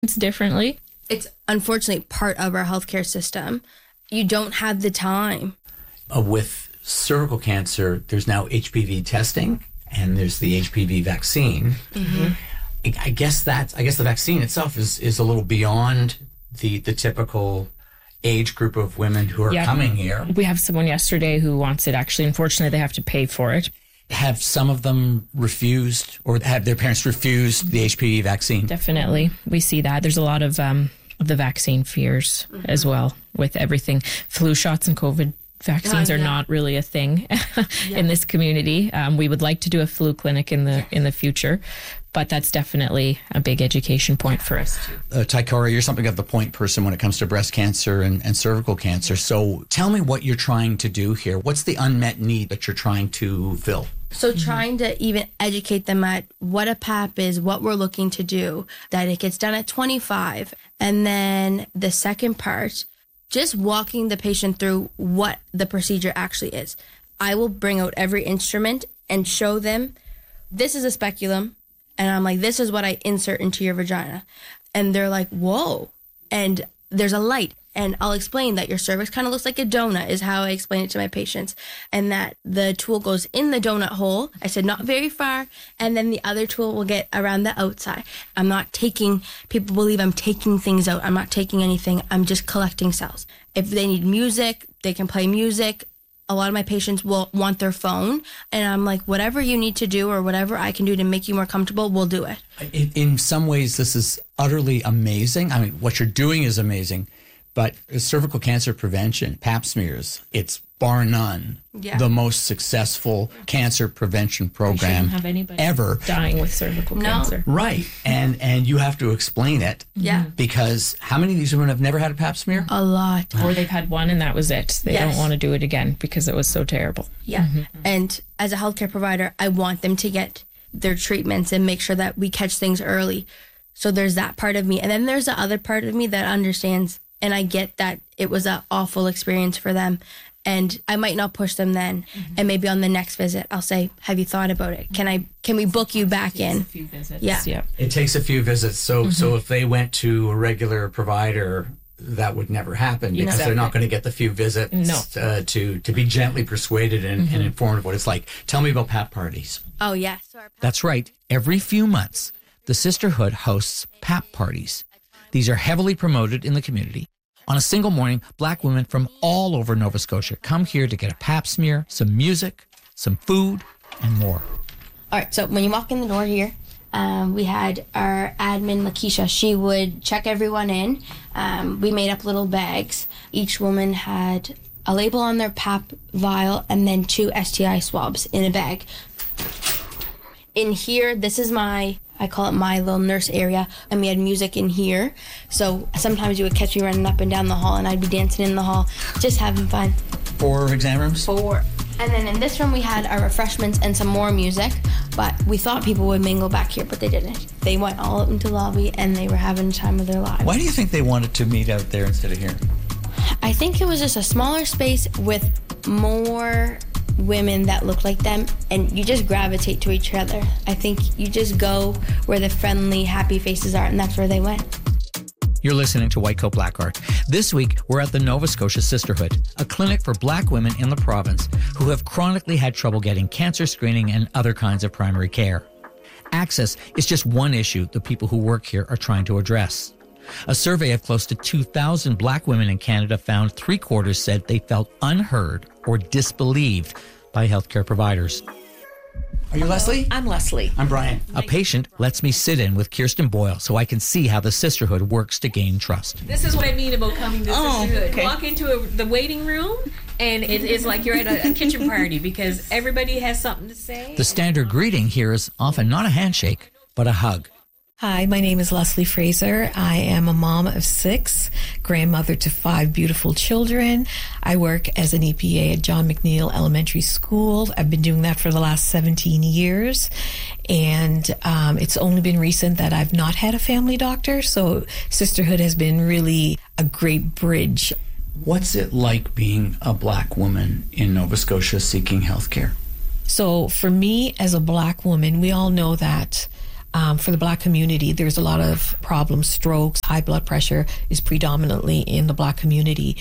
It's differently. It's unfortunately part of our healthcare system. You don't have the time. With cervical cancer, there's now HPV testing and there's the HPV vaccine. Mm-hmm. I guess the vaccine itself is a little beyond the typical age group of women who are coming here. We have someone yesterday who wants it. Actually, unfortunately, they have to pay for it. Have some of them refused, or have their parents refused the HPV vaccine? Definitely. We see that. There's a lot of the vaccine fears as well with everything. Flu shots and COVID vaccines are not really a thing in this community. We would like to do a flu clinic in the future, but that's definitely a big education point for us too. Tykara, you're something of the point person when it comes to breast cancer and cervical cancer. So tell me what you're trying to do here. What's the unmet need that you're trying to fill? So trying to even educate them at what a PAP is, what we're looking to do, that it gets done at 25. And then the second part, just walking the patient through what the procedure actually is. I will bring out every instrument and show them, this is a speculum. And I'm like, this is what I insert into your vagina. And they're like, whoa. And there's a light. And I'll explain that your cervix kind of looks like a donut is how I explain it to my patients. And that the tool goes in the donut hole. I said, not very far. And then the other tool will get around the outside. I'm not taking, people believe I'm taking things out. I'm not taking anything. I'm just collecting cells. If they need music, they can play music. A lot of my patients will want their phone. And I'm like, whatever you need to do or whatever I can do to make you more comfortable, we'll do it. In some ways, this is utterly amazing. I mean, what you're doing is amazing. But cervical cancer prevention, Pap smears, it's bar none the most successful cancer prevention program have anybody ever. Dying with cervical cancer. Right. And you have to explain it. Yeah. Because how many of these women have never had a Pap smear? A lot. Or they've had one and that was it. They don't want to do it again because it was so terrible. Yeah. Mm-hmm. And as a healthcare provider, I want them to get their treatments and make sure that we catch things early. So there's that part of me. And then there's the other part of me that understands. And I get that it was an awful experience for them. And I might not push them then. Mm-hmm. And maybe on the next visit, I'll say, have you thought about it? Can we book you back in? A few visits. Yeah. It takes a few visits. So if they went to a regular provider, that would never happen because they're not going to get the few visits to be gently persuaded and informed of what it's like. Tell me about PAP parties. Oh, yeah. That's right. Every few months, the Sisterhood hosts PAP parties. These are heavily promoted in the community. On a single morning, Black women from all over Nova Scotia come here to get a Pap smear, some music, some food, and more. All right, so when you walk in the door here, we had our admin, Lakeisha. She would check everyone in. We made up little bags. Each woman had a label on their Pap vial and then 2 STI swabs in a bag. In here, this is I call it my little nurse area, and we had music in here. So sometimes you would catch me running up and down the hall, and I'd be dancing in the hall, just having fun. 4 exam rooms? 4. And then in this room, we had our refreshments and some more music, but we thought people would mingle back here, but they didn't. They went all out into the lobby, and they were having the time of their lives. Why do you think they wanted to meet out there instead of here? I think it was just a smaller space with more women that look like them, and you just gravitate to each other. I think you just go where the friendly, happy faces are, and that's where they went. You're listening to White Coat Black Art. This week, we're at the Nova Scotia Sisterhood, a clinic for Black women in the province who have chronically had trouble getting cancer screening and other kinds of primary care. Access is just one issue the people who work here are trying to address. A survey of close to 2,000 Black women in Canada found 3/4 said they felt unheard or disbelieved by healthcare providers. Are you Leslie? I'm Leslie. I'm Brian. A patient lets me sit in with Kirsten Boyle so I can see how the Sisterhood works to gain trust. This is what I mean about coming to Sisterhood. Okay. Walk into the waiting room, and it is like you're at a kitchen party because everybody has something to say. The standard greeting here is often not a handshake, but a hug. Hi, my name is Leslie Fraser. I am a mom of 6, grandmother to 5 beautiful children. I work as an EPA at John McNeil Elementary School. I've been doing that for the last 17 years. And it's only been recent that I've not had a family doctor. So Sisterhood has been really a great bridge. What's it like being a Black woman in Nova Scotia seeking health care? So for me as a Black woman, we all know that for the Black community, there's a lot of problems. Strokes, high blood pressure is predominantly in the Black community.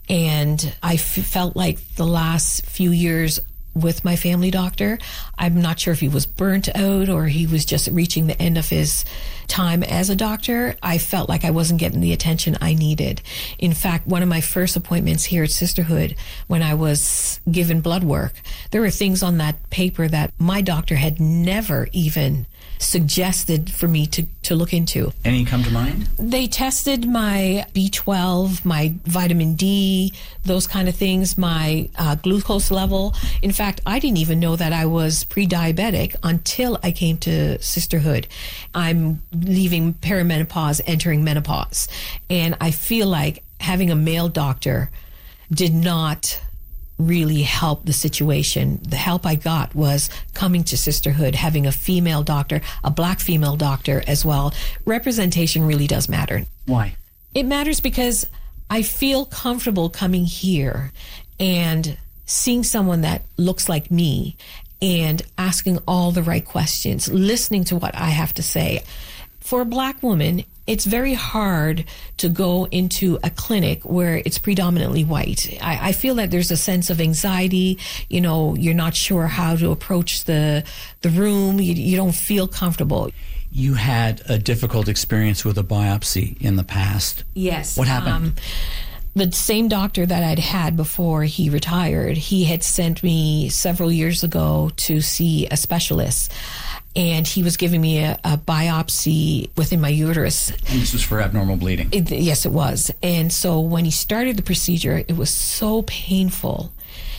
And I felt like the last few years with my family doctor, I'm not sure if he was burnt out or he was just reaching the end of his time as a doctor. I felt like I wasn't getting the attention I needed. In fact, one of my first appointments here at Sisterhood, when I was given blood work, there were things on that paper that my doctor had never even suggested for me to look into. Any come to mind? They tested my B12, my vitamin D, those kind of things, my glucose level. In fact, I didn't even know that I was pre-diabetic until I came to Sisterhood. I'm leaving perimenopause, entering menopause. And I feel like having a male doctor did not really help the situation. The help I got was coming to Sisterhood, having a female doctor, a Black female doctor as well. Representation really does matter. Why? It matters because I feel comfortable coming here and seeing someone that looks like me and asking all the right questions, listening to what I have to say. For a Black woman, it's very hard to go into a clinic where it's predominantly white. I feel that there's a sense of anxiety. You know, you're not sure how to approach the room. You don't feel comfortable. You had a difficult experience with a biopsy in the past. Yes. What happened? The same doctor that I'd had before he retired, he had sent me several years ago to see a specialist. And he was giving me a biopsy within my uterus. And this was for abnormal bleeding? Yes, it was. And so when he started the procedure, it was so painful.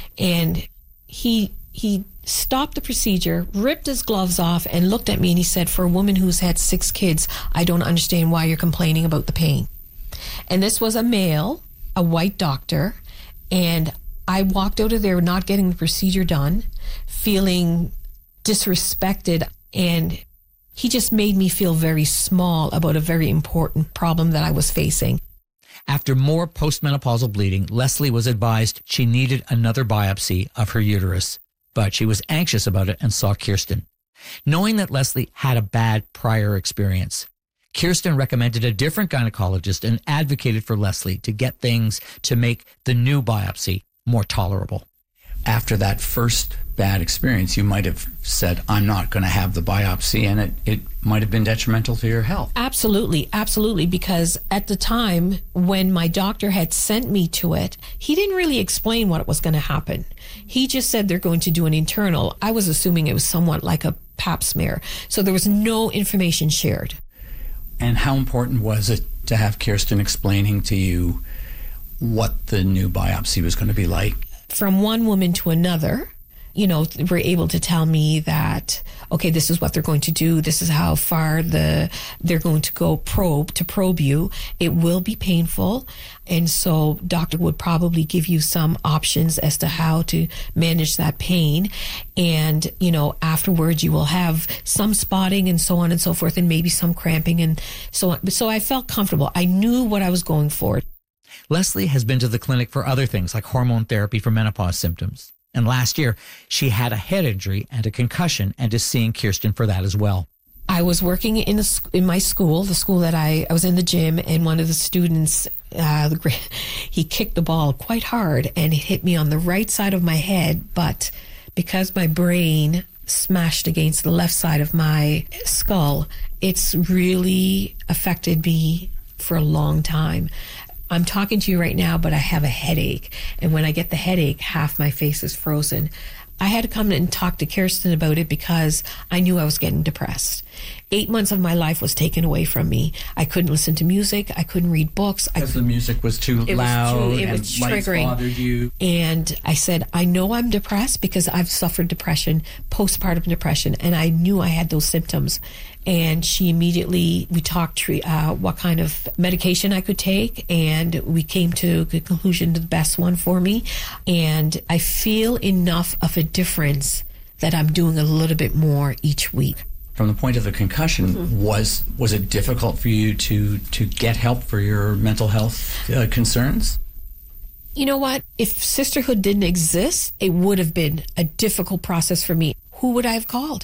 And he stopped the procedure, ripped his gloves off, and looked at me and he said, "For a woman who's had 6 kids, I don't understand why you're complaining about the pain." And this was a male, a white doctor. And I walked out of there not getting the procedure done, feeling disrespected. And he just made me feel very small about a very important problem that I was facing. After more postmenopausal bleeding, Leslie was advised she needed another biopsy of her uterus, but she was anxious about it and saw Kirsten. Knowing that Leslie had a bad prior experience, Kirsten recommended a different gynecologist and advocated for Leslie to get things to make the new biopsy more tolerable. After that first bad experience, you might have said, "I'm not going to have the biopsy," and it might have been detrimental to your health. Absolutely, absolutely, because at the time when my doctor had sent me to it, he didn't really explain what was going to happen. He just said they're going to do an internal. I was assuming it was somewhat like a pap smear, so there was no information shared. And how important was it to have Kirsten explaining to you what the new biopsy was going to be like? From one woman to another, you know, were able to tell me that, okay, this is what they're going to do. This is how far they're going to go probe you. It will be painful. And so doctor would probably give you some options as to how to manage that pain. And, you know, afterwards you will have some spotting and so on and so forth, and maybe some cramping and so on. So I felt comfortable. I knew what I was going for. Leslie has been to the clinic for other things like hormone therapy for menopause symptoms. And last year, she had a head injury and a concussion and is seeing Kirsten for that as well. I was working in my school, the school that I was in the gym, and one of the students, he kicked the ball quite hard and it hit me on the right side of my head. But because my brain smashed against the left side of my skull, it's really affected me for a long time. I'm talking to you right now, but I have a headache. And when I get the headache, half my face is frozen. I had to come and talk to Kirsten about it because I knew I was getting depressed. 8 months of my life was taken away from me. I couldn't listen to music. I couldn't read books. Because the music was too loud it and was lights triggering. bothered you. And I said, I know I'm depressed because I've suffered depression, postpartum depression, and I knew I had those symptoms. And we talked what kind of medication I could take, and we came to the conclusion to the best one for me. And I feel enough of a difference that I'm doing a little bit more each week. From the point of the concussion, was it difficult for you to get help for your mental health concerns? You know what? If Sisterhood didn't exist, it would have been a difficult process for me. Who would I have called?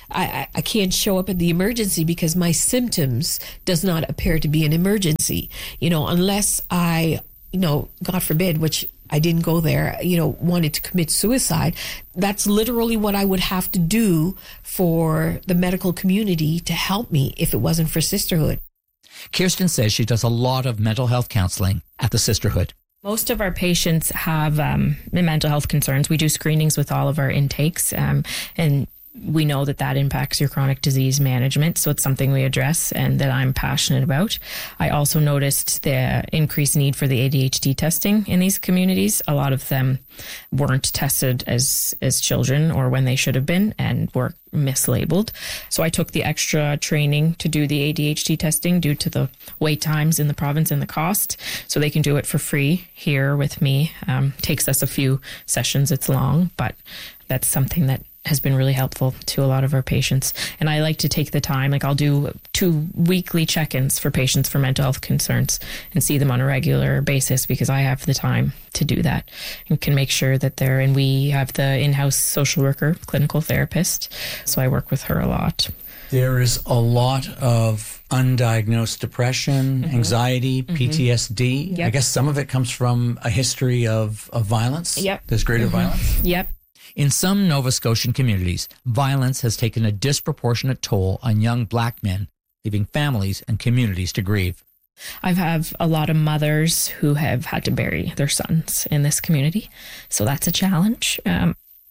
I can't show up at the emergency because my symptoms does not appear to be an emergency, unless I, God forbid, which I didn't go there, wanted to commit suicide. That's literally what I would have to do for the medical community to help me if it wasn't for Sisterhood. Kirsten says she does a lot of mental health counseling at the Sisterhood. Most of our patients have mental health concerns. We do screenings with all of our intakes, and we know that impacts your chronic disease management. So it's something we address and that I'm passionate about. I also noticed the increased need for the ADHD testing in these communities. A lot of them weren't tested as children or when they should have been and were mislabeled. So I took the extra training to do the ADHD testing due to the wait times in the province and the cost. So they can do it for free here with me. Takes us a few sessions. It's long, but that's something that has been really helpful to a lot of our patients. And I like to take the time, I'll do 2 weekly check-ins for patients for mental health concerns and see them on a regular basis because I have the time to do that and can make sure that and we have the in-house social worker, clinical therapist. So I work with her a lot. There is a lot of undiagnosed depression, anxiety, PTSD. Yep. I guess some of it comes from a history of violence. Yep. There's greater violence. Yep. In some Nova Scotian communities, violence has taken a disproportionate toll on young Black men, leaving families and communities to grieve. I have a lot of mothers who have had to bury their sons in this community. So that's a challenge. And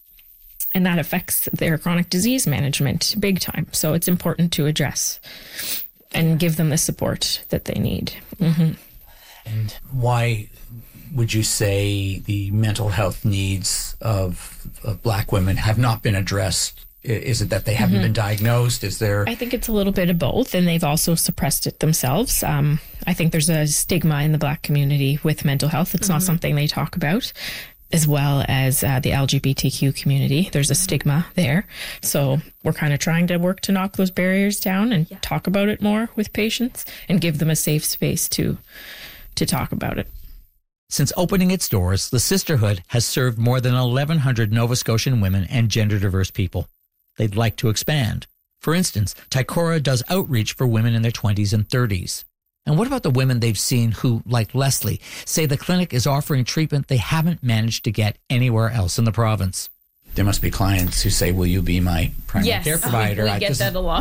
that affects their chronic disease management big time. So it's important to address and give them the support that they need. Mm-hmm. And why would you say the mental health needs of Black women have not been addressed? Is it that they haven't been diagnosed? Is there... I think it's a little bit of both, and they've also suppressed it themselves. I think there's a stigma in the Black community with mental health. It's not something they talk about, as well as the LGBTQ community. There's a stigma there. So we're kind of trying to work to knock those barriers down and talk about it more with patients and give them a safe space to talk about it. Since opening its doors, the Sisterhood has served more than 1,100 Nova Scotian women and gender-diverse people. They'd like to expand. For instance, Ticora does outreach for women in their 20s and 30s. And what about the women they've seen who, like Leslie, say the clinic is offering treatment they haven't managed to get anywhere else in the province? There must be clients who say, will you be my primary care provider? We get that a lot.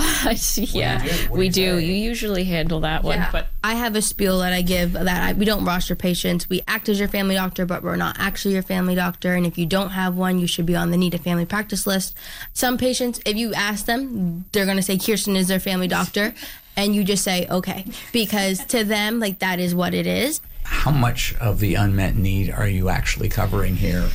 We do. You usually handle that one. But I have a spiel that I give that we don't roster patients. We act as your family doctor, but we're not actually your family doctor. And if you don't have one, you should be on the need a family practice list. Some patients, if you ask them, they're going to say Kirsten is their family doctor. And you just say, okay, because to them, that is what it is. How much of the unmet need are you actually covering here?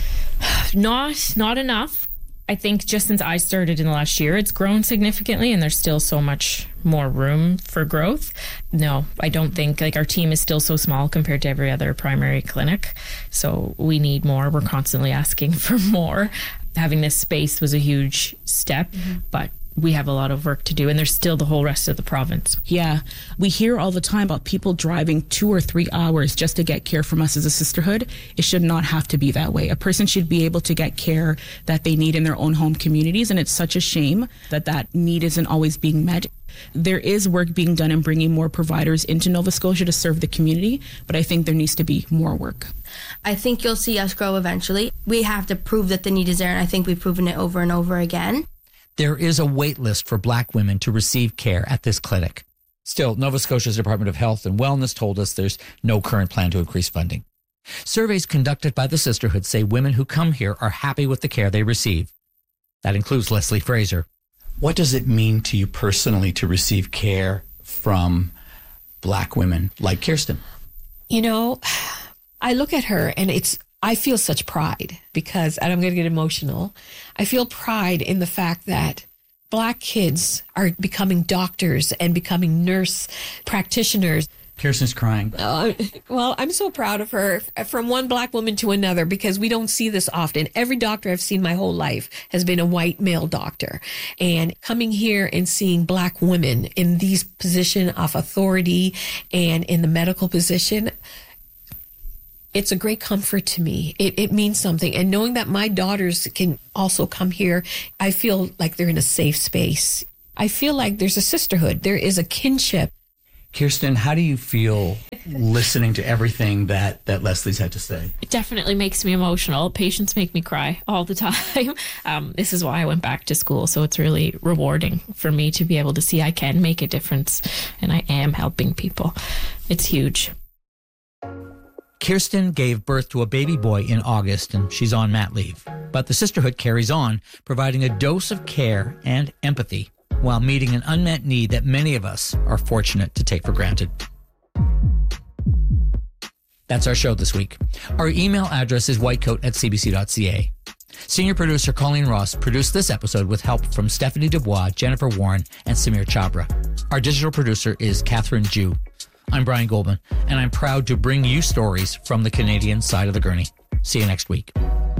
Not enough. I think just since I started in the last year, it's grown significantly and there's still so much more room for growth. No, I don't think our team is still so small compared to every other primary clinic. So we need more. We're constantly asking for more. Having this space was a huge step, but we have a lot of work to do, and there's still the whole rest of the province. Yeah. We hear all the time about people driving 2 or 3 hours just to get care from us as a Sisterhood. It should not have to be that way. A person should be able to get care that they need in their own home communities, and it's such a shame that need isn't always being met. There is work being done in bringing more providers into Nova Scotia to serve the community, but I think there needs to be more work. I think you'll see us grow eventually. We have to prove that the need is there, and I think we've proven it over and over again. There is a wait list for Black women to receive care at this clinic. Still, Nova Scotia's Department of Health and Wellness told us there's no current plan to increase funding. Surveys conducted by the Sisterhood say women who come here are happy with the care they receive. That includes Leslie Fraser. What does it mean to you personally to receive care from Black women like Kirsten? I look at her and I feel such pride because, and I'm going to get emotional, I feel pride in the fact that Black kids are becoming doctors and becoming nurse practitioners. Kirsten's crying. Well, I'm so proud of her, from one Black woman to another, because we don't see this often. Every doctor I've seen my whole life has been a white male doctor. And coming here and seeing Black women in these position of authority and in the medical position, It's a great comfort to me. It means something. And knowing that my daughters can also come here, I feel like they're in a safe space. I feel like there's a sisterhood. There is a kinship. Kirsten, how do you feel listening to everything that Leslie's had to say? It definitely makes me emotional. Patients make me cry all the time. This is why I went back to school. So it's really rewarding for me to be able to see I can make a difference and I am helping people. It's huge. Kirsten gave birth to a baby boy in August, and she's on mat leave. But the sisterhood carries on, providing a dose of care and empathy while meeting an unmet need that many of us are fortunate to take for granted. That's our show this week. Our email address is whitecoat@cbc.ca. Senior producer Colleen Ross produced this episode with help from Stephanie Dubois, Jennifer Warren, and Samir Chabra. Our digital producer is Catherine Jew. I'm Brian Goldman, and I'm proud to bring you stories from the Canadian side of the gurney. See you next week.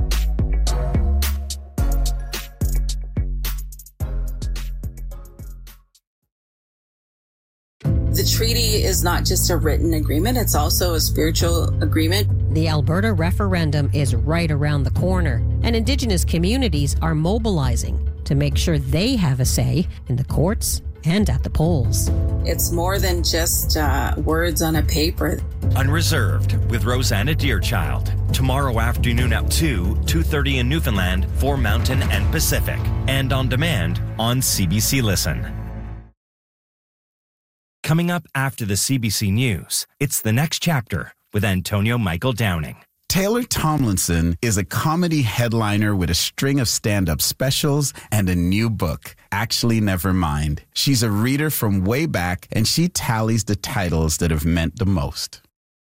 The treaty is not just a written agreement, it's also a spiritual agreement. The Alberta referendum is right around the corner, and Indigenous communities are mobilizing to make sure they have a say in the courts and at the polls. It's more than just words on a paper. Unreserved with Rosanna Deerchild. Tomorrow afternoon at 2:30 in Newfoundland for Mountain and Pacific. And on demand on CBC Listen. Coming up after the CBC News, it's The Next Chapter with Antonio Michael Downing. Taylor Tomlinson is a comedy headliner with a string of stand-up specials and a new book, Actually Never Mind. She's a reader from way back, and she tallies the titles that have meant the most.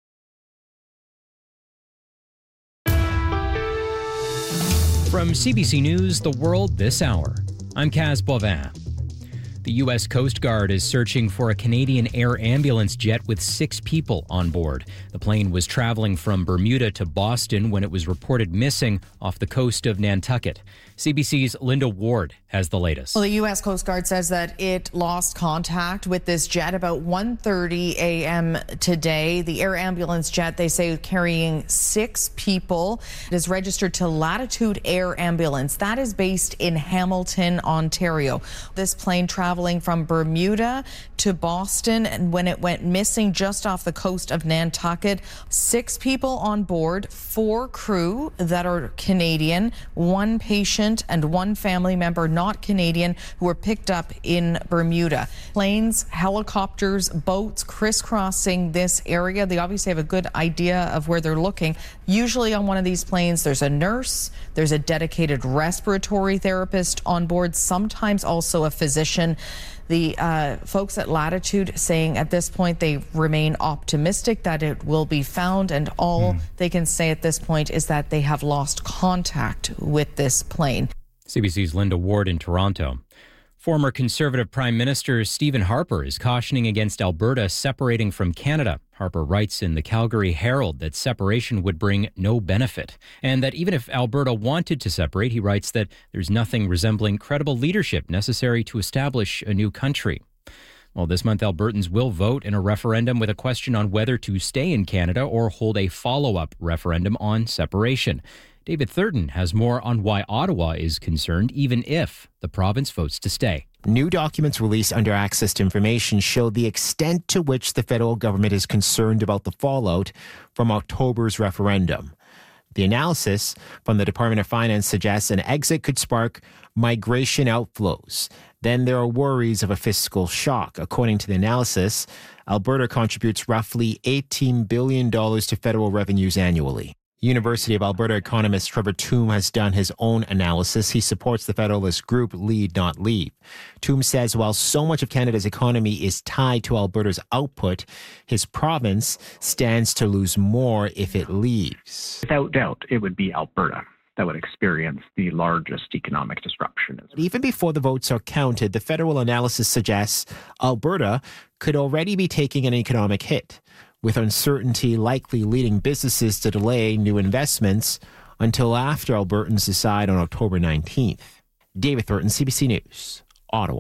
From CBC News, The World This Hour, I'm Kaz Bovin. The U.S. Coast Guard is searching for a Canadian air ambulance jet with 6 people on board. The plane was traveling from Bermuda to Boston when it was reported missing off the coast of Nantucket. CBC's Linda Ward has the latest. Well, the U.S. Coast Guard says that it lost contact with this jet about 1:30 a.m. today. The air ambulance jet, they say, carrying 6 people. It is registered to Latitude Air Ambulance. That is based in Hamilton, Ontario. This plane traveling from Bermuda to Boston, and when it went missing just off the coast of Nantucket, 6 people on board, 4 crew that are Canadian, 1 patient and 1 family member not Canadian who were picked up in Bermuda. Planes, helicopters, boats crisscrossing this area. They obviously have a good idea of where they're looking. Usually on one of these planes, there's a nurse, there's a dedicated respiratory therapist on board, sometimes also a physician. The folks at Latitude saying at this point they remain optimistic that it will be found, and all they can say at this point is that they have lost contact with this plane. CBC's Linda Ward in Toronto. Former Conservative Prime Minister Stephen Harper is cautioning against Alberta separating from Canada. Harper writes in the Calgary Herald that separation would bring no benefit, and that even if Alberta wanted to separate, he writes that there's nothing resembling credible leadership necessary to establish a new country. Well, this month, Albertans will vote in a referendum with a question on whether to stay in Canada or hold a follow-up referendum on separation. David Thurton has more on why Ottawa is concerned, even if the province votes to stay. New documents released under Access to Information show the extent to which the federal government is concerned about the fallout from October's referendum. The analysis from the Department of Finance suggests an exit could spark migration outflows. Then there are worries of a fiscal shock. According to the analysis, Alberta contributes roughly $18 billion to federal revenues annually. University of Alberta economist Trevor Tombe has done his own analysis. He supports the Federalist group Lead Not Leave. Tombe says while so much of Canada's economy is tied to Alberta's output, his province stands to lose more if it leaves. Without doubt, it would be Alberta that would experience the largest economic disruption. Even before the votes are counted, the federal analysis suggests Alberta could already be taking an economic hit, with uncertainty likely leading businesses to delay new investments until after Albertans decide on October 19th. David Thurton, CBC News, Ottawa.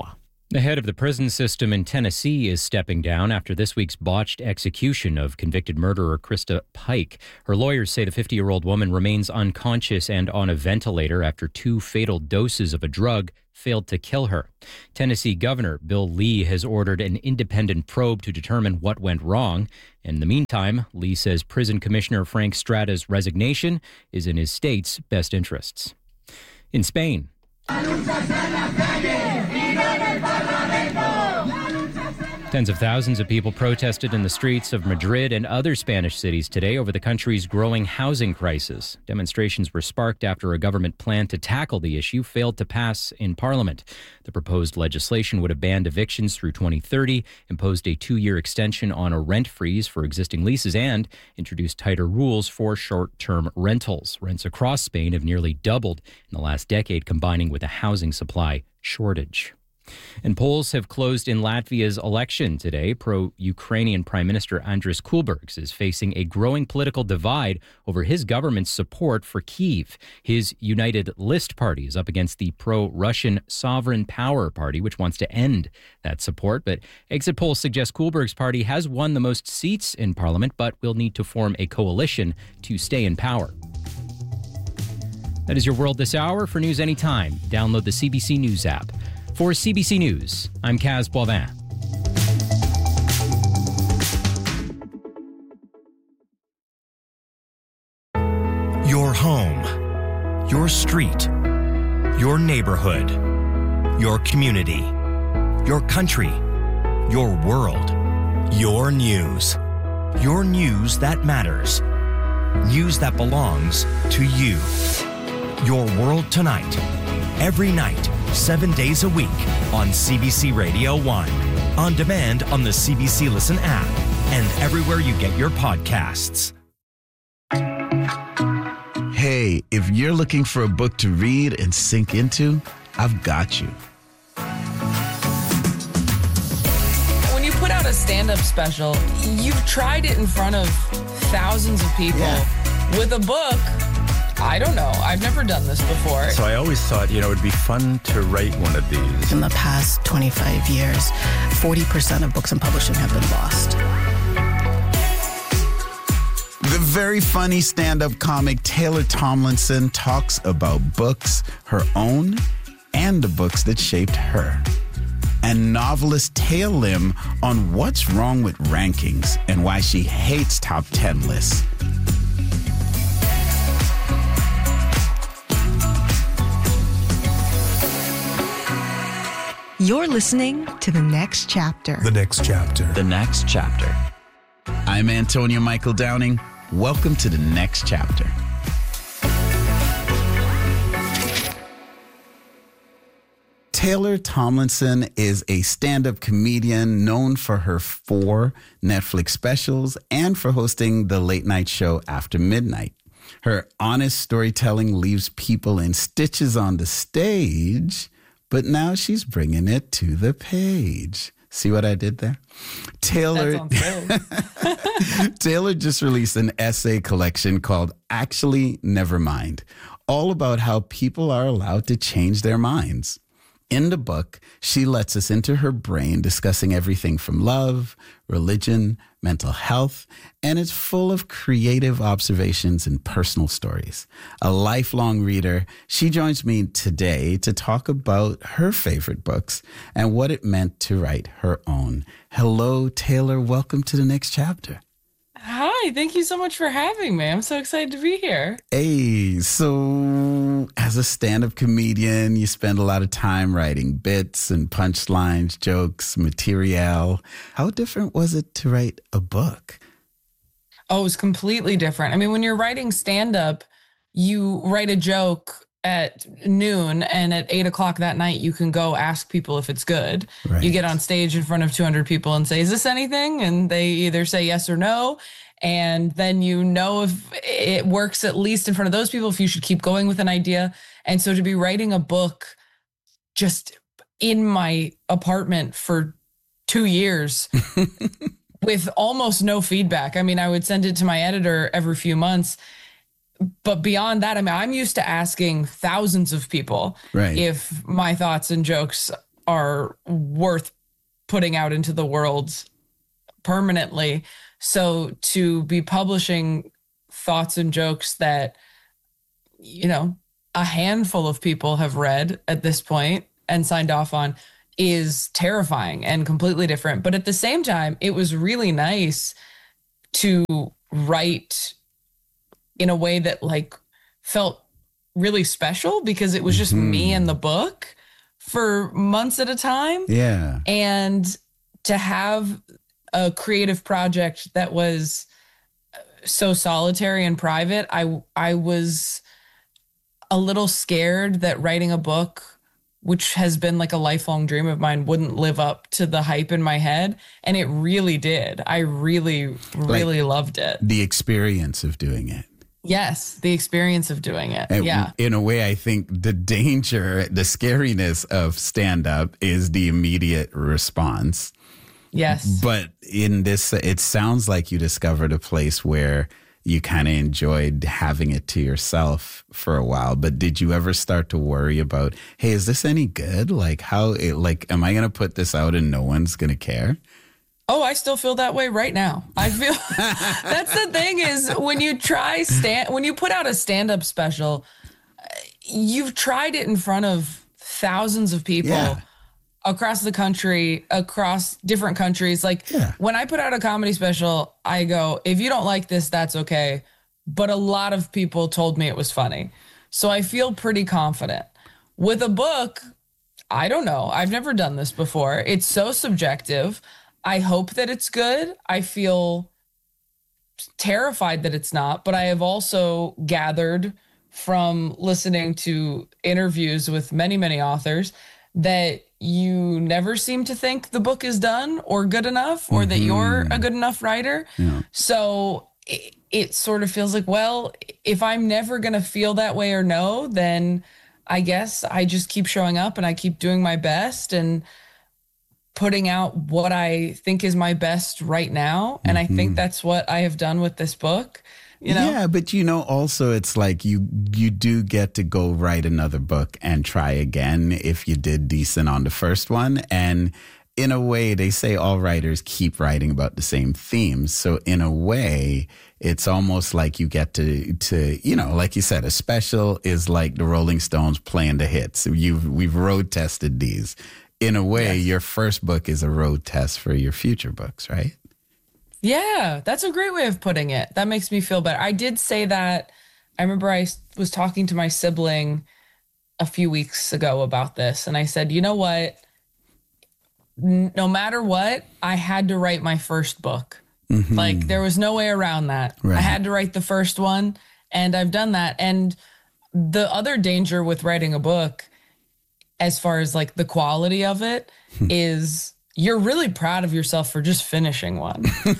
The head of the prison system in Tennessee is stepping down after this week's botched execution of convicted murderer Krista Pike. Her lawyers say the 50-year-old woman remains unconscious and on a ventilator after 2 fatal doses of a drug failed to kill her. Tennessee Governor Bill Lee has ordered an independent probe to determine what went wrong. In the meantime, Lee says Prison Commissioner Frank Strata's resignation is in his state's best interests. In Spain, tens of thousands of people protested in the streets of Madrid and other Spanish cities today over the country's growing housing crisis. Demonstrations were sparked after a government plan to tackle the issue failed to pass in Parliament. The proposed legislation would have banned evictions through 2030, imposed a 2-year extension on a rent freeze for existing leases, and introduced tighter rules for short-term rentals. Rents across Spain have nearly doubled in the last decade, combining with a housing supply shortage. And polls have closed in Latvia's election today. Pro-Ukrainian Prime Minister Andris Kulbergs is facing a growing political divide over his government's support for Kyiv. His United List party is up against the pro-Russian Sovereign Power Party, which wants to end that support. But exit polls suggest Kulbergs' party has won the most seats in parliament, but will need to form a coalition to stay in power. That is your World This Hour. For news anytime, download the CBC News app. For CBC News, I'm Kaz Boivin. Your home, your street, your neighborhood, your community, your country, your world, your news that matters, news that belongs to you. Your World Tonight, every night, 7 days a week on CBC Radio 1. On demand on the CBC Listen app and everywhere you get your podcasts. Hey, if you're looking for a book to read and sink into, I've got you. When you put out a stand-up special, you've tried it in front of thousands of people. Yeah. With a book, I don't know. I've never done this before. So I always thought, it would be fun to write one of these. In the past 25 years, 40% of books in publishing have been lost. The very funny stand-up comic Taylor Tomlinson talks about books, her own, and the books that shaped her. And novelist Taya Lim on what's wrong with rankings and why she hates top 10 lists. You're listening to The Next Chapter. The Next Chapter. The Next Chapter. I'm Antonio Michael Downing. Welcome to The Next Chapter. Taylor Tomlinson is a stand-up comedian known for her 4 Netflix specials and for hosting the late-night show After Midnight. Her honest storytelling leaves people in stitches on the stage, but now she's bringing it to the page. See what I did there? Taylor just released an essay collection called Actually Never Mind, all about how people are allowed to change their minds. In the book, she lets us into her brain discussing everything from love, religion, mental health, and it's full of creative observations and personal stories. A lifelong reader, she joins me today to talk about her favorite books and what it meant to write her own. Hello, Taylor. Welcome to The Next Chapter. Hi, thank you so much for having me. I'm so excited to be here. Hey, so as a stand-up comedian, you spend a lot of time writing bits and punchlines, jokes, material. How different was it to write a book? Oh, it was completely different. I mean, when you're writing stand-up, you write a joke at noon, and at 8 o'clock that night, you can go ask people if it's good. Right. You get on stage in front of 200 people and say, is this anything? And they either say yes or no. And then you know if it works, at least in front of those people, if you should keep going with an idea. And so to be writing a book just in my apartment for 2 years with almost no feedback. I mean, I would send it to my editor every few months. But beyond that, I mean, I'm used to asking thousands of people if my thoughts and jokes are worth putting out into the world permanently. So to be publishing thoughts and jokes that, you know, a handful of people have read at this point and signed off on is terrifying and completely different. But at the same time, it was really nice to write in a way that like felt really special, because it was just me and the book for months at a time. Yeah. And to have a creative project that was so solitary and private, I was a little scared that writing a book, which has been like a lifelong dream of mine, wouldn't live up to the hype in my head. And it really did. I really, really loved it. The experience of doing it. Yes, the experience of doing it. And yeah. In a way, I think the danger, the scariness of stand-up is the immediate response. Yes. But in this, it sounds like you discovered a place where you kind of enjoyed having it to yourself for a while. But did you ever start to worry about, hey, is this any good? Like, am I going to put this out and no one's going to care? Oh, I still feel that way right now. I feel that's the thing is when you when you put out a stand-up special, you've tried it in front of thousands of people across the country, across different countries. Like when I put out a comedy special, I go, if you don't like this, that's okay. But a lot of people told me it was funny. So I feel pretty confident. With a book, I don't know. I've never done this before. It's so subjective. I hope that it's good. I feel terrified that it's not, but I have also gathered from listening to interviews with many, many authors that you never seem to think the book is done or good enough, or that you're a good enough writer. Yeah. So it sort of feels like, well, if I'm never going to feel that way or know, then I guess I just keep showing up and I keep doing my best and putting out what I think is my best right now. And I think that's what I have done with this book. You know? Yeah, but also it's like you do get to go write another book and try again if you did decent on the first one. And in a way, they say all writers keep writing about the same themes. So in a way, it's almost like you get to like you said, a special is like the Rolling Stones playing the hits. We've road tested these. In a way, your first book is a road test for your future books, right? Yeah, that's a great way of putting it. That makes me feel better. I did say that. I remember I was talking to my sibling a few weeks ago about this, and I said, you know what? No matter what, I had to write my first book. Like, there was no way around that. Right. I had to write the first one, and I've done that. And the other danger with writing a book, as far as like the quality of it, is you're really proud of yourself for just finishing one.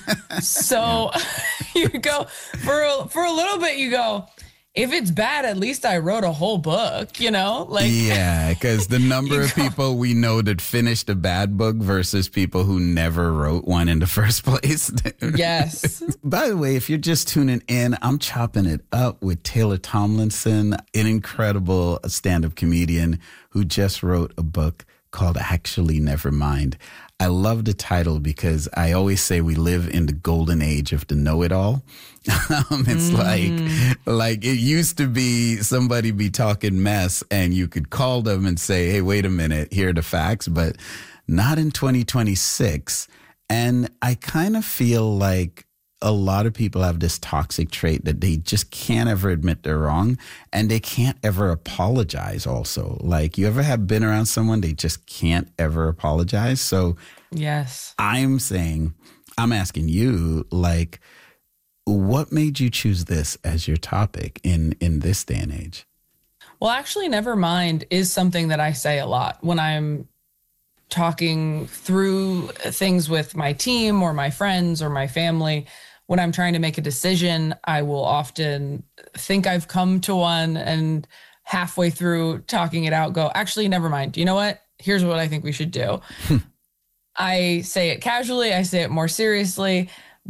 So you go for a little bit, you go, if it's bad, at least I wrote a whole book, like. Yeah. Cause the number of people we know that finished a bad book versus people who never wrote one in the first place. Yes. By the way, if you're just tuning in, I'm chopping it up with Taylor Tomlinson, an incredible stand-up comedian who just wrote a book called Actually Never Mind. I love the title because I always say we live in the golden age of the know-it-all. It's like it used to be somebody be talking mess and you could call them and say, hey, wait a minute, here are the facts, but not in 2026. And I kind of feel like a lot of people have this toxic trait that they just can't ever admit they're wrong, and they can't ever apologize also. Like, you ever have been around someone, they just can't ever apologize? So yes, I'm asking you, like, what made you choose this as your topic in this day and age? Well, actually, never mind is something that I say a lot when I'm talking through things with my team or my friends or my family. When I'm trying to make a decision, I will often think I've come to one, and halfway through talking it out, go, actually, never mind. You know what? Here's what I think we should do. I say it casually. I say it more seriously.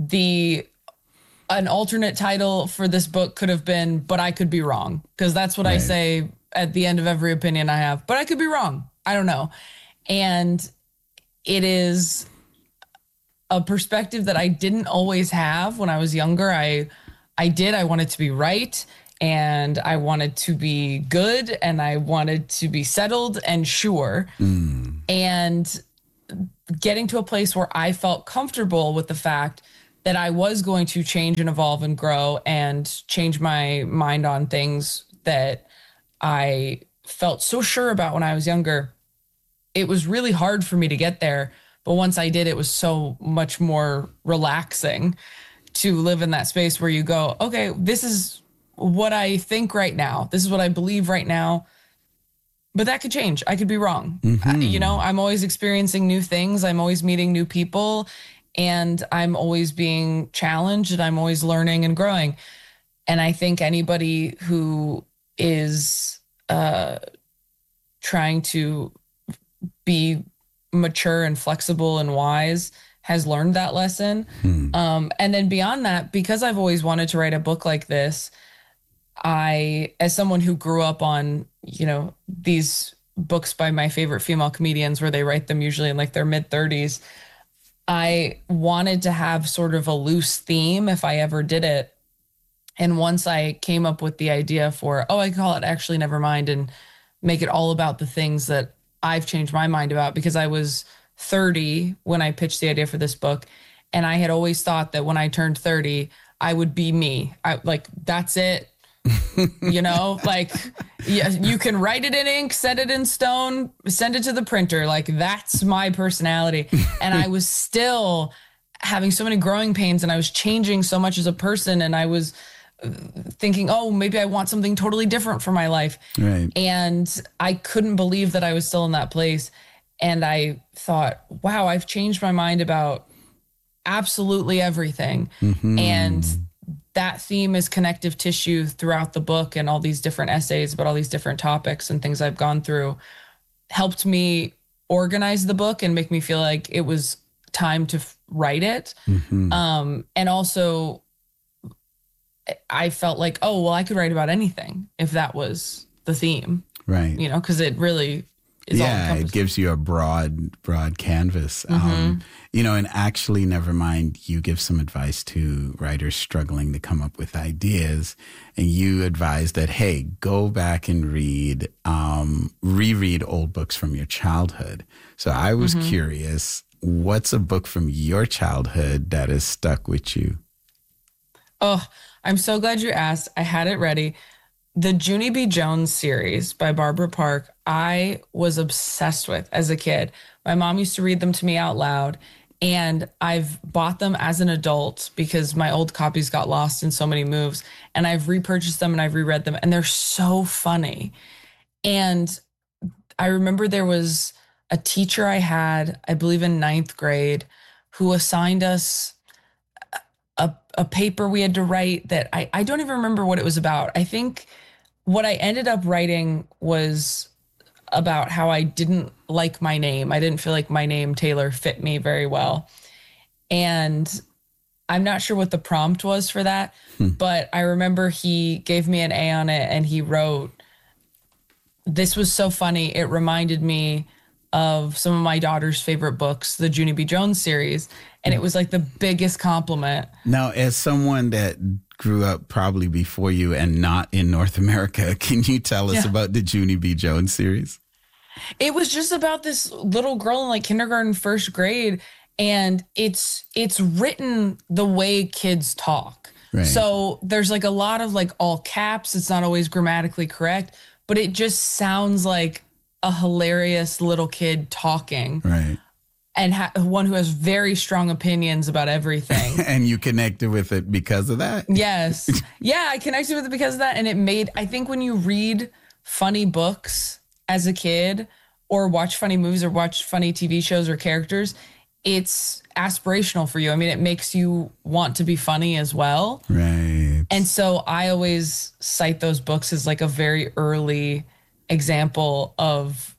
An alternate title for this book could have been, but I could be wrong. Because that's what I say at the end of every opinion I have. But I could be wrong. I don't know. And it is a perspective that I didn't always have when I was younger. I wanted to be right, and I wanted to be good, and I wanted to be settled and sure. And getting to a place where I felt comfortable with the fact that I was going to change and evolve and grow and change my mind on things that I felt so sure about when I was younger. It was really hard for me to get there. But once I did, it was so much more relaxing to live in that space where you go, okay, this is what I think right now. This is what I believe right now. But that could change. I could be wrong. I'm always experiencing new things. I'm always meeting new people, and I'm always being challenged, and I'm always learning and growing. And I think anybody who is trying to be mature and flexible and wise has learned that lesson. And then beyond that, because I've always wanted to write a book like this, as someone who grew up on, these books by my favorite female comedians where they write them usually in like their mid-30s, I wanted to have sort of a loose theme if I ever did it. And once I came up with the idea for, I call it Actually Nevermind, and make it all about the things that I've changed my mind about, because I was 30 when I pitched the idea for this book. And I had always thought that when I turned 30, I would be me. That's it. Yeah, you can write it in ink, set it in stone, send it to the printer. That's my personality. And I was still having so many growing pains, and I was changing so much as a person. And I was thinking, maybe I want something totally different for my life. Right. And I couldn't believe that I was still in that place. And I thought, wow, I've changed my mind about absolutely everything. And that theme is connective tissue throughout the book, and all these different essays about all these different topics and things I've gone through helped me organize the book and make me feel like it was time to write it. And also I felt like, I could write about anything if that was the theme. Right. Because it really is all it gives you a broad canvas. And Actually Nevermind, you give some advice to writers struggling to come up with ideas, and you advise that, hey, go back and reread old books from your childhood. So I was curious, what's a book from your childhood that has stuck with you? Oh, I'm so glad you asked. I had it ready. The Junie B. Jones series by Barbara Park, I was obsessed with as a kid. My mom used to read them to me out loud, and I've bought them as an adult because my old copies got lost in so many moves, and I've repurchased them and I've reread them, and they're so funny. And I remember there was a teacher I had, I believe in 9th grade, who assigned us a paper we had to write that I don't even remember what it was about. I think what I ended up writing was about how I didn't like my name. I didn't feel like my name, Taylor, fit me very well. And I'm not sure what the prompt was for that, but I remember he gave me an A on it, and he wrote, "This was so funny. It reminded me of some of my daughter's favorite books, the Junie B. Jones series." And it was like the biggest compliment. Now, as someone that grew up probably before you and not in North America, can you tell us about the Junie B. Jones series? It was just about this little girl in like kindergarten, 1st grade. And it's written the way kids talk. Right. So there's like a lot of like all caps. It's not always grammatically correct, but it just sounds like a hilarious little kid talking. Right. And one who has very strong opinions about everything. And you connected with it because of that? Yes. Yeah, I connected with it because of that. And I think when you read funny books as a kid, or watch funny movies, or watch funny TV shows or characters, it's aspirational for you. I mean, it makes you want to be funny as well. Right. And so I always cite those books as like a very early example of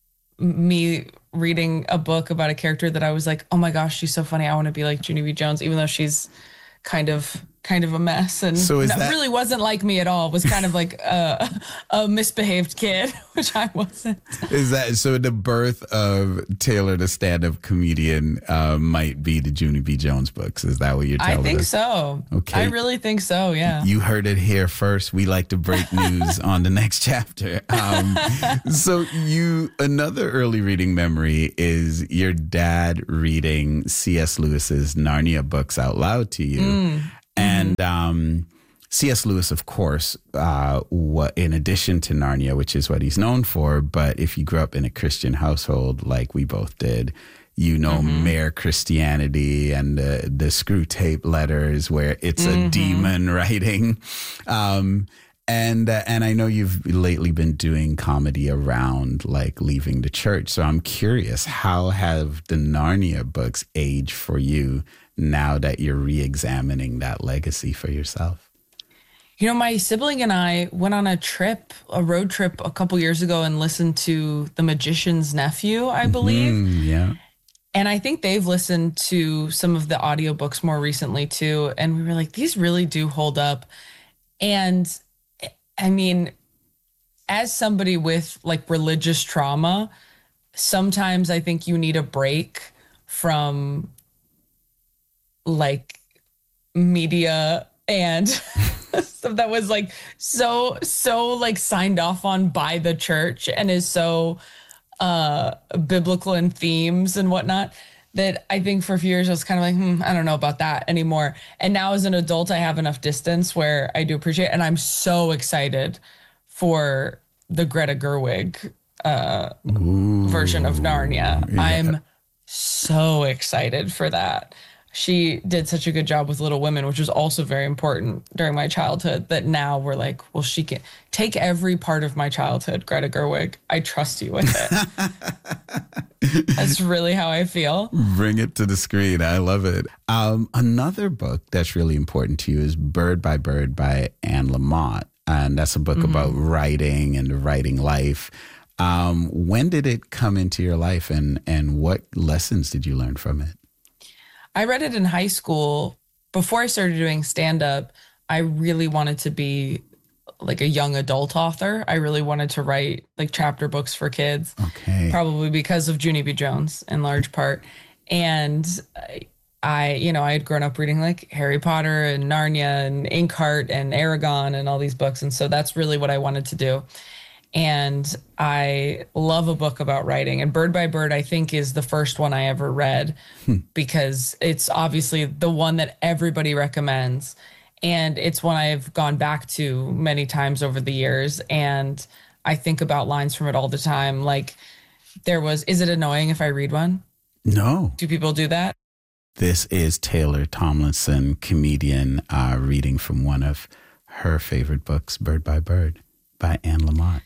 me reading a book about a character that I was like, oh my gosh, she's so funny. I want to be like Junie B. Jones, even though she's kind of kind of a mess, and So really wasn't like me at all. Was kind of like a misbehaved kid, which I wasn't. Is that so? The birth of Taylor, the stand-up comedian, might be the Junie B. Jones books. Is that what you're telling us? I think so. Okay. I really think so. Yeah. You heard it here first. We like to break news on the next chapter. So another early reading memory is your dad reading C.S. Lewis's Narnia books out loud to you. And C.S. Lewis, of course, in addition to Narnia, which is what he's known for, but if you grew up in a Christian household like we both did, Mere Christianity and the Screw Tape Letters, where it's a demon writing. And I know you've lately been doing comedy around like leaving the church. So I'm curious, how have the Narnia books aged for you now that you're re-examining that legacy for yourself? My sibling and I went on a road trip a couple years ago and listened to The Magician's Nephew, I believe. Yeah. And I think they've listened to some of the audiobooks more recently too. And we were like, these really do hold up. And I mean, as somebody with like religious trauma, sometimes I think you need a break from like media and stuff that was like so like signed off on by the church and is so biblical in themes and whatnot, that I think for a few years I was kind of like, I don't know about that anymore. And now as an adult, I have enough distance where I do appreciate it. And I'm so excited for the Greta Gerwig version of Narnia. Yeah. I'm so excited for that. She did such a good job with Little Women, which was also very important during my childhood, that now we're like, well, she can take every part of my childhood, Greta Gerwig. I trust you with it. That's really how I feel. Bring it to the screen. I love it. Another book that's really important to you is Bird by Bird by Anne Lamott. And that's a book about writing and the writing life. When did it come into your life and what lessons did you learn from it? I read it in high school. Before I started doing stand-up, I really wanted to be like a young adult author. I really wanted to write like chapter books for kids. Okay. Probably because of Junie B. Jones in large part. And I had grown up reading like Harry Potter and Narnia and Inkheart and Aragon and all these books. And so that's really what I wanted to do. And I love a book about writing. And Bird by Bird, I think, is the first one I ever read because it's obviously the one that everybody recommends. And it's one I've gone back to many times over the years. And I think about lines from it all the time. Like is it annoying if I read one? No. Do people do that? This is Taylor Tomlinson, comedian, reading from one of her favorite books, Bird by Bird by Anne Lamott.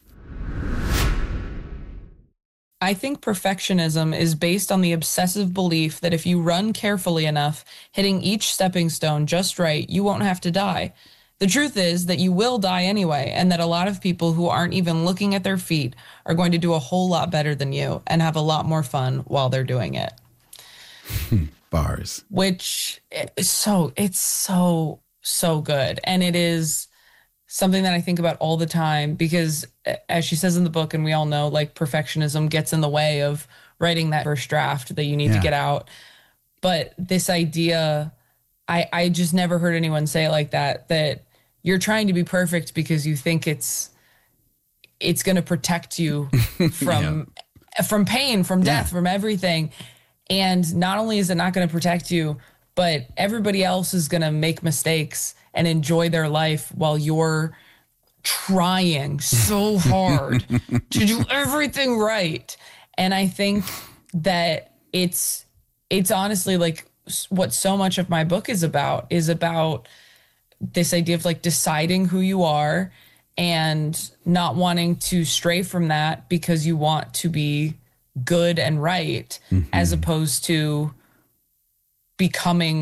I think perfectionism is based on the obsessive belief that if you run carefully enough, hitting each stepping stone just right, you won't have to die. The truth is that you will die anyway, and that a lot of people who aren't even looking at their feet are going to do a whole lot better than you and have a lot more fun while they're doing it. Bars. Which is so good. And it is something that I think about all the time because, as she says in the book, and we all know, like, perfectionism gets in the way of writing that first draft that you need to get out. But this idea, I just never heard anyone say it like that you're trying to be perfect because you think it's going to protect you from pain, from death, from everything. And not only is it not going to protect you, but everybody else is going to make mistakes and enjoy their life while you're trying so hard to do everything right. And I think that it's honestly like what so much of my book is about this idea of like deciding who you are and not wanting to stray from that because you want to be good and right, as opposed to becoming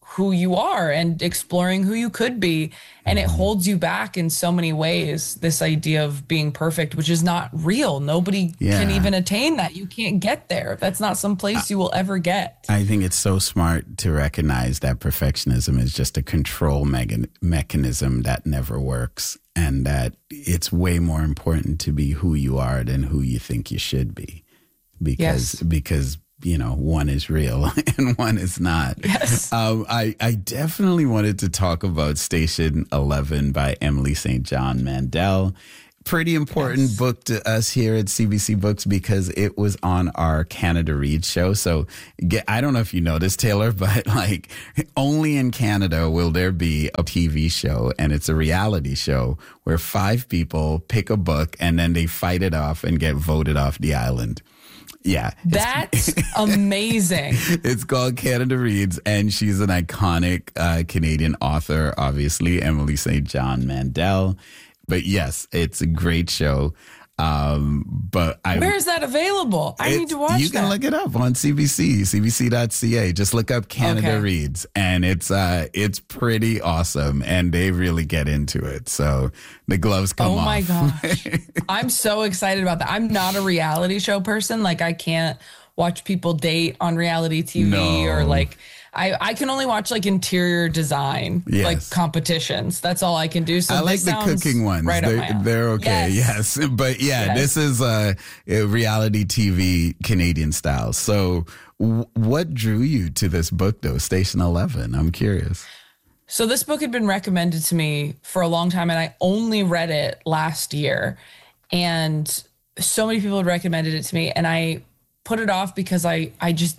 who you are and exploring who you could be. And it holds you back in so many ways, this idea of being perfect, which is not real. Nobody can even attain that. You can't get there. That's not some place you will ever get. I think it's so smart to recognize that perfectionism is just a control mechanism that never works, and that it's way more important to be who you are than who you think you should be. Because one is real and one is not. Yes. I definitely wanted to talk about Station 11 by Emily St. John Mandel. Pretty important book to us here at CBC Books because it was on our Canada Reads show. So I don't know if you know this, Taylor, but like only in Canada will there be a TV show, and it's a reality show where 5 people pick a book and then they fight it off and get voted off the island. Yeah. That's amazing. It's called Canada Reads, and she's an iconic Canadian author, obviously, Emily St. John Mandel. But yes, it's a great show. Where is that available? I need to watch that. You can look it up on CBC, cbc.ca. Just look up Canada Reads, and it's pretty awesome, and they really get into it. So the gloves come off. Oh my gosh. I'm so excited about that. I'm not a reality show person. Like, I can't watch people date on reality TV or like... I can only watch like interior design, like competitions. That's all I can do. So I like the cooking ones. Right they're okay. Yes. But this is a reality TV Canadian style. So what drew you to this book though? Station 11. I'm curious. So this book had been recommended to me for a long time, and I only read it last year, and so many people had recommended it to me, and I put it off because I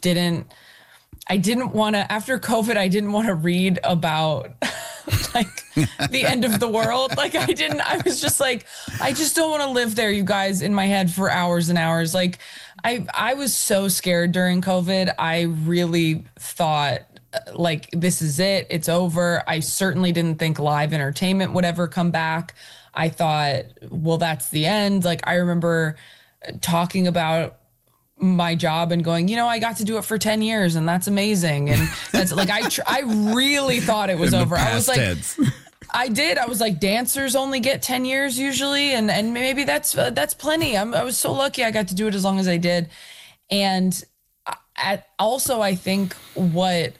didn't want to, after COVID, I didn't want to read about like the end of the world. Like I was just like, I just don't want to live there, you guys, in my head for hours and hours. Like I was so scared during COVID. I really thought like, this is it. It's over. I certainly didn't think live entertainment would ever come back. I thought, well, that's the end. Like I remember talking about my job and going, I got to do it for 10 years and that's amazing. And that's like, I really thought it was over. I was like, I was like, dancers only get 10 years usually. And maybe that's plenty. I was so lucky I got to do it as long as I did. And also I think what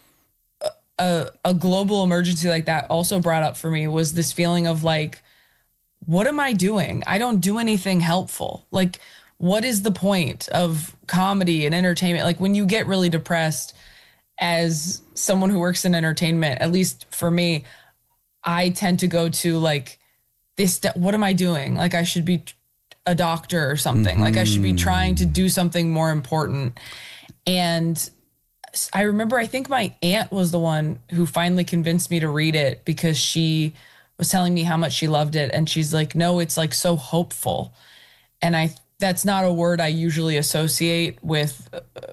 a global emergency like that also brought up for me was this feeling of like, what am I doing? I don't do anything helpful. Like, what is the point of comedy and entertainment? Like when you get really depressed as someone who works in entertainment, at least for me, I tend to go to like this, what am I doing? Like I should be a doctor or something. Mm-hmm. Like I should be trying to do something more important. And I remember, I think my aunt was the one who finally convinced me to read it because she was telling me how much she loved it. And she's like, no, it's like so hopeful. And that's not a word I usually associate with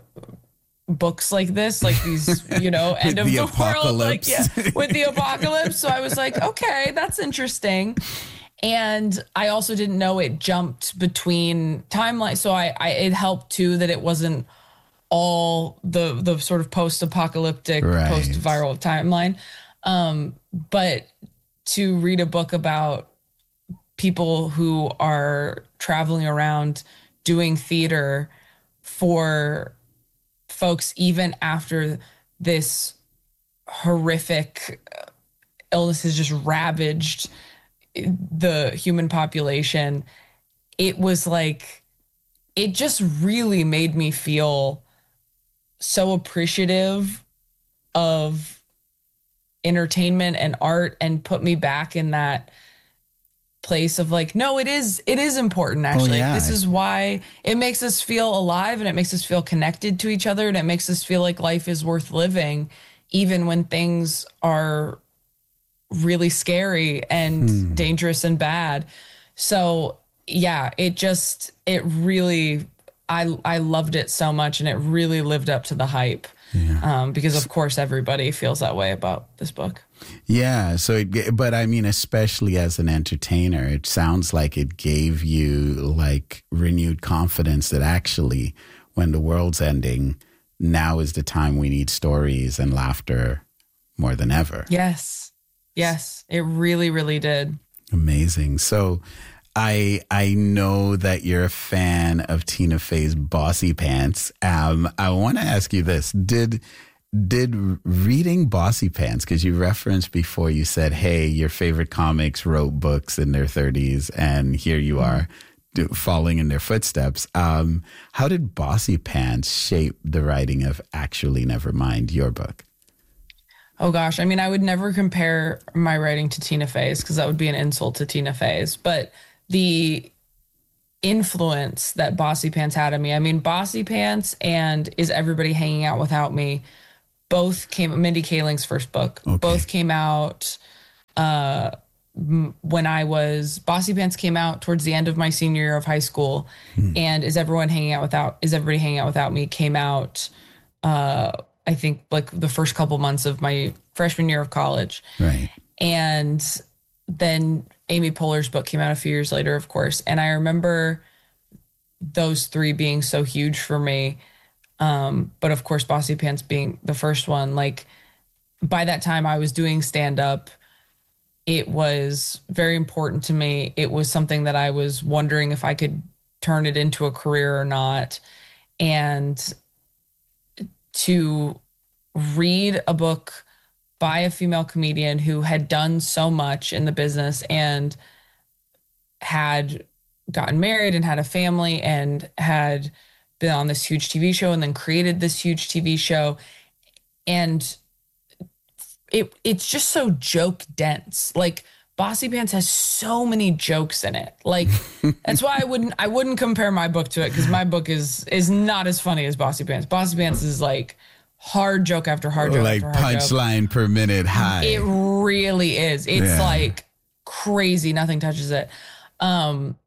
books like this, like these, end of the world, like, with the apocalypse. So I was like, okay, that's interesting. And I also didn't know it jumped between timelines. So it helped too that it wasn't all the sort of post-apocalyptic, post-viral timeline. But to read a book about people who are traveling around doing theater for folks even after this horrific illness has just ravaged the human population, it was like, it just really made me feel so appreciative of entertainment and art and put me back in that place of like, no, it is important actually. This is why it makes us feel alive and it makes us feel connected to each other and it makes us feel like life is worth living even when things are really scary and dangerous and bad. So it really, I loved it so much and it really lived up to the hype. Because of course everybody feels that way about this book. Yeah. So, but I mean, especially as an entertainer, it sounds like it gave you like renewed confidence that actually when the world's ending, now is the time we need stories and laughter more than ever. Yes. Yes, it really, really did. Amazing. So I know that you're a fan of Tina Fey's Bossy Pants. I want to ask you this. Did reading Bossy Pants, because you referenced before, you said, hey, your favorite comics wrote books in their 30s, and here you are following in their footsteps. How did Bossy Pants shape the writing of Actually Nevermind, your book? Oh, gosh. I mean, I would never compare my writing to Tina Fey's because that would be an insult to Tina Fey's. But the influence that Bossy Pants had on me, I mean, Bossy Pants and Is Everybody Hanging Out Without Me both came, Mindy Kaling's first book, both came out when I was, Bossy Pants came out towards the end of my senior year of high school, and Is Everybody Hanging Out Without Me came out, I think, like the first couple months of my freshman year of college. Right. And then Amy Poehler's book came out a few years later, of course. And I remember those three being so huge for me. But of course, Bossy Pants being the first one. Like, by that time I was doing stand-up. It was very important to me. It was something that I was wondering if I could turn it into a career or not. And to read a book by a female comedian who had done so much in the business and had gotten married and had a family and had been on this huge TV show and then created this huge TV show. And it's just so joke dense. Like, Bossy Pants has so many jokes in it. Like, that's why I wouldn't compare my book to it, because my book is not as funny as Bossy Pants. Bossy Pants is like hard joke after hard joke like after hard punchline per minute high. It really is. It's like crazy. Nothing touches it. And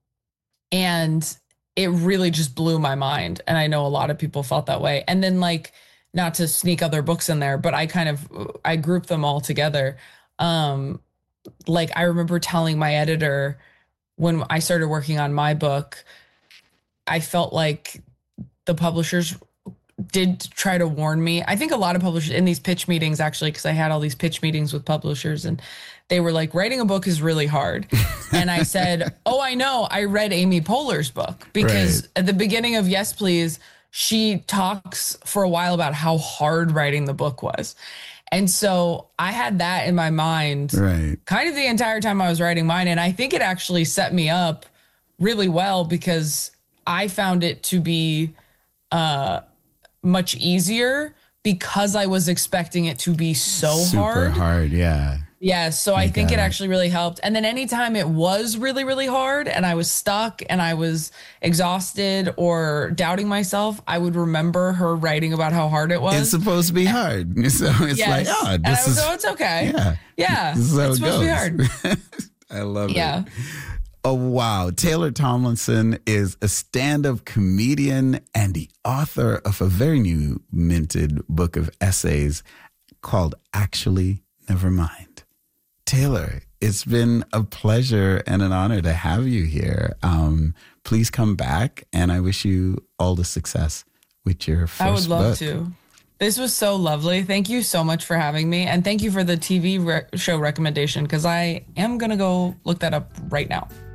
it really just blew my mind. And I know a lot of people felt that way. And then, like, not to sneak other books in there, but I grouped them all together. Like, I remember telling my editor when I started working on my book, I felt like the publishers did try to warn me. I think a lot of publishers in these pitch meetings, actually, because I had all these pitch meetings with publishers, and they were like, writing a book is really hard. And I said, oh, I know. I read Amy Poehler's book, because at the beginning of Yes, Please, she talks for a while about how hard writing the book was. And so I had that in my mind kind of the entire time I was writing mine. And I think it actually set me up really well, because I found it to be much easier because I was expecting it to be super hard. Yeah. Yeah. So I think it actually really helped. And then anytime it was really, really hard and I was stuck and I was exhausted or doubting myself, I would remember her writing about how hard it was. It's supposed to be hard. So it's like, oh, it's okay. Yeah. This is how it's supposed to be hard. I love it. Oh, wow. Taylor Tomlinson is a stand-up comedian and the author of a very new minted book of essays called Actually Nevermind. Taylor, it's been a pleasure and an honor to have you here. Please come back, and I wish you all the success with your first book. I would love to. This was so lovely. Thank you so much for having me, and thank you for the TV show recommendation, because I am going to go look that up right now.